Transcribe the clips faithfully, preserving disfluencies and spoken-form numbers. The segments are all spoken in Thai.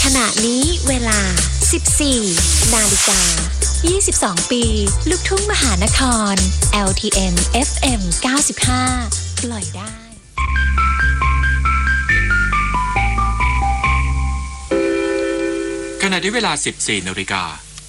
ขณะนี้เวลา สิบสี่ นาฬิกา ยี่สิบสอง ปี ลูกทุ่งมหานคร แอล ที เอ็ม เอฟ เอ็ม เก้าสิบห้า ปล่อยได้ขณะที่เวลา สิบสี่ นาฬิกา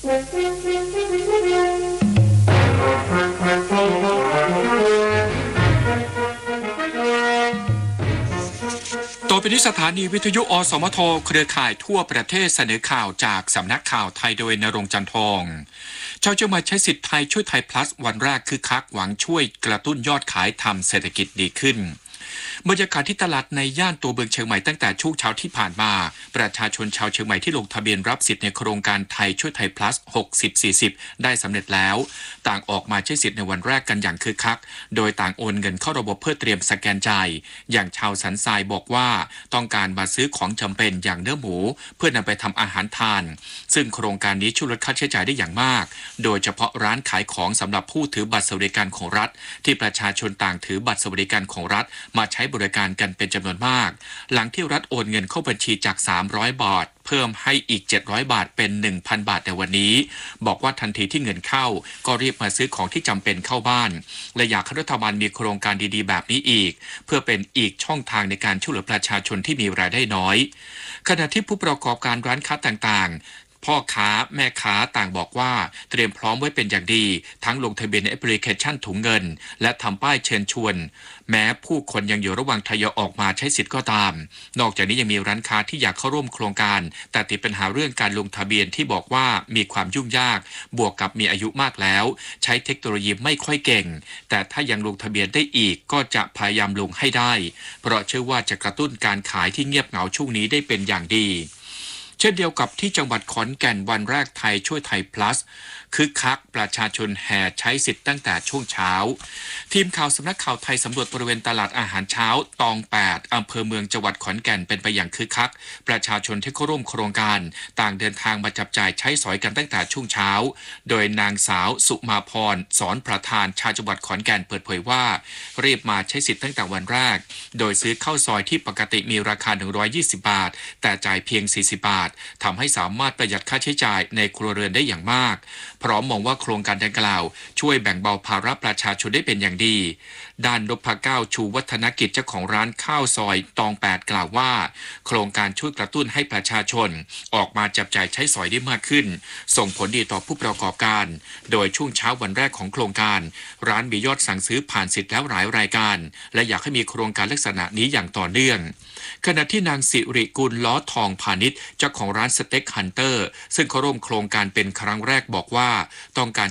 ต่อไปนี้สถานีวิทยุอสมทเครือข่ายทั่วประเทศเสนอข่าวจากสำนักข่าวไทยโดยณรงค์ จันทองชาวเชียงใหม่ใช้สิทธิ์ไทยช่วยไทย plus วันแรกคือคักหวังช่วยกระตุ้นยอดขายทำเศรษฐกิจดีขึ้นบรรยากาศที่ตลาดในย่านตัวเมืองเชียงใหม่ตั้งแต่ช่วงเช้าที่ผ่านมาประชาชนชาวเชียงใหม่ที่ลงทะเบียนรับสิทธิ์ในโครงการไทยช่วยไทย plus หกสิบ สี่สิบ ได้สำเร็จแล้วต่างออกมาใช้สิทธิ์ในวันแรกกันอย่างคึกคักโดยต่างโอนเงินเข้าระบบเพื่อเตรียมสแกนจ่ายอย่างชาวสันทรายบอกว่าต้องการมาซื้อของจำเป็นอย่างเนื้อหมูเพื่อนำไปทำอาหารทานซึ่งโครงการนี้ช่วยลดค่าใช้จ่ายได้อย่างมากโดยเฉพาะร้านขายของสำหรับผู้ถือบัตรสวัสดิการของรัฐที่ประชาชนต่างถือบัตรสวัสดิการของรัฐมาใช้บริการกันเป็นจำนวนมากหลังที่รัฐโอนเงินเข้าบัญชีจากสามร้อยบาทเพิ่มให้อีกเจ็ดร้อยบาทเป็น หนึ่งพัน บาทในวันนี้บอกว่าทันทีที่เงินเข้าก็รีบมาซื้อของที่จำเป็นเข้าบ้านและอยากให้รัฐบาลมีโครงการดีๆแบบนี้อีกเพื่อเป็นอีกช่องทางในการช่วยเหลือประชาชนที่มีรายได้น้อยขณะที่ผู้ประกอบการร้านค้าต่างๆพ่อค้าแม่ค้าต่างบอกว่าเตรียมพร้อมไว้เป็นอย่างดีทั้งลงทะเบียนในแอปพลิเคชันถุงเงินและทำป้ายเชิญชวนแม้ผู้คนยังอยู่ระหว่างทยอยออกมาใช้สิทธิ์ก็ตามนอกจากนี้ยังมีร้านค้าที่อยากเข้าร่วมโครงการแต่ติดปัญหาเรื่องการลงทะเบียนที่บอกว่ามีความยุ่งยากบวกกับมีอายุมากแล้วใช้เทคโนโลยีไม่ค่อยเก่งแต่ถ้ายังลงทะเบียนได้อีกก็จะพยายามลงให้ได้เพราะเชื่อว่าจะกระตุ้นการขายที่เงียบเหงาช่วงนี้ได้เป็นอย่างดีเช่นเดียวกับที่จังหวัดขอนแก่นวันแรกไทยช่วยไทย plus คึกคักประชาชนแห่ใช้สิทธิ์ตั้งแต่ช่วงเช้าทีมข่าวสำนักข่าวไทยสำรวจบริเวณตลาดอาหารเช้าตองแปดอำเภอเมืองจังหวัดขอนแก่นเป็นไปอย่างคึกคักประชาชนที่เข้าร่วมโครงการต่างเดินทางมาจับจ่ายใช้สอยกันตั้งแต่ช่วงเช้าโดยนางสาวสุมาพรสอนประธานชาวจังหวัดขอนแก่นเปิดเผยว่ารีบมาใช้สิทธิ์ตั้งแต่วันแรกโดยซื้อข้าวซอยที่ปกติมีราคาหนึ่งร้อยยี่สิบบาทแต่จ่ายเพียงสี่สิบบาททำให้สามารถประหยัดค่าใช้จ่ายในครัวเรือนได้อย่างมากพร้อมมองว่าโครงการดังกล่าวช่วยแบ่งเบาภาระประชาชนได้เป็นอย่างดีด้านนพเก้าชูวัฒนกิจเจ้าของร้านข้าวซอยตองแปดกล่าวว่าโครงการช่วยกระตุ้นให้ประชาชนออกมาจับจ่ายใช้สอยได้มากขึ้นส่งผลดีต่อผู้ประกอบการโดยช่วงเช้าวันแรกของโครงการร้านมียอดสั่งซื้อผ่านสิทธิ์แล้วหลายรายการและอยากให้มีโครงการลักษณะนี้อย่างต่อเนื่องขณะที่นางสิริกุลล้อทองพาณิชย์เจ้าของร้านสเต็กฮันเตอร์ซึ่งเขาร่วมโครงการเป็นครั้งแรกบอกว่าต้องการ